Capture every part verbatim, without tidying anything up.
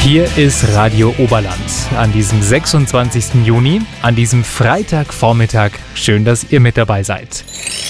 Hier ist Radio Oberland an diesem sechsundzwanzigsten Juni, an diesem Freitagvormittag. Schön, dass ihr mit dabei seid.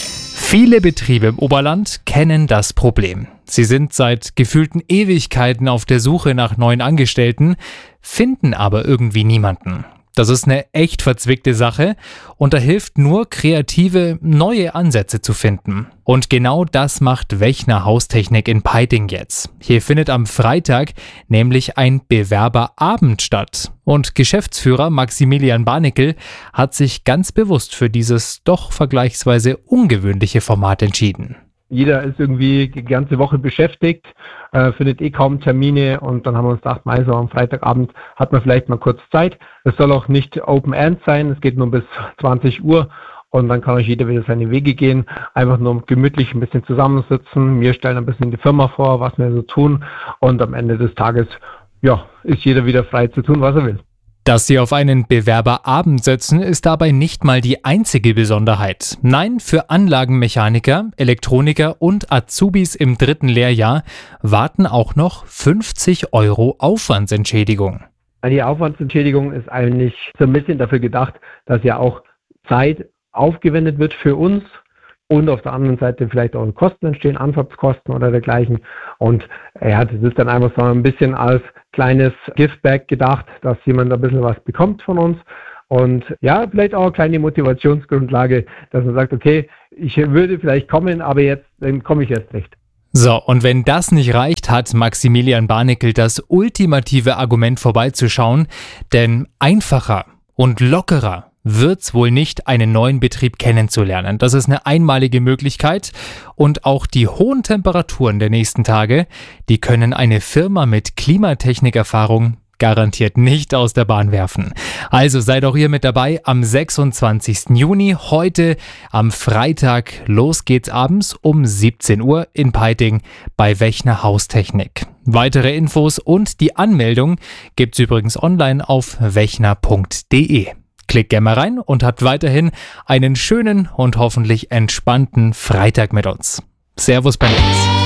Viele Betriebe im Oberland kennen das Problem. Sie sind seit gefühlten Ewigkeiten auf der Suche nach neuen Angestellten, finden aber irgendwie niemanden. Das ist eine echt verzwickte Sache und da hilft nur, kreative, neue Ansätze zu finden. Und genau das macht Wechner Haustechnik in Peiting jetzt. Hier findet am Freitag nämlich ein Bewerberabend statt. Und Geschäftsführer Maximilian Barnickel hat sich ganz bewusst für dieses doch vergleichsweise ungewöhnliche Format entschieden. Jeder ist irgendwie die ganze Woche beschäftigt, äh, findet eh kaum Termine und dann haben wir uns gedacht, mal so am Freitagabend hat man vielleicht mal kurz Zeit. Es soll auch nicht Open End sein, es geht nur bis zwanzig Uhr und dann kann euch jeder wieder seine Wege gehen. Einfach nur gemütlich ein bisschen zusammensitzen, wir stellen ein bisschen die Firma vor, was wir so tun und am Ende des Tages, ja, ist jeder wieder frei zu tun, was er will. Dass sie auf einen Bewerberabend setzen, ist dabei nicht mal die einzige Besonderheit. Nein, für Anlagenmechaniker, Elektroniker und Azubis im dritten Lehrjahr warten auch noch fünfzig Euro Aufwandsentschädigung. Die Aufwandsentschädigung ist eigentlich so ein bisschen dafür gedacht, dass ja auch Zeit aufgewendet wird für uns und auf der anderen Seite vielleicht auch Kosten entstehen, Anfahrtskosten oder dergleichen. Und ja, das ist dann einfach so ein bisschen als kleines Giftback gedacht, dass jemand ein bisschen was bekommt von uns. Und ja, vielleicht auch eine kleine Motivationsgrundlage, dass man sagt, okay, ich würde vielleicht kommen, aber jetzt dann komme ich erst recht. So, und wenn das nicht reicht, hat Maximilian Barnickel das ultimative Argument vorbeizuschauen, denn einfacher und lockerer wird's wohl nicht, einen neuen Betrieb kennenzulernen. Das ist eine einmalige Möglichkeit und auch die hohen Temperaturen der nächsten Tage, die können eine Firma mit Klimatechnikerfahrung garantiert nicht aus der Bahn werfen. Also seid auch ihr mit dabei am sechsundzwanzigsten Juni, heute am Freitag. Los geht's abends um siebzehn Uhr in Peiting bei Wechner Haustechnik. Weitere Infos und die Anmeldung gibt's übrigens online auf wechner punkt de. Klickt gerne mal rein und habt weiterhin einen schönen und hoffentlich entspannten Freitag mit uns. Servus, Benedix.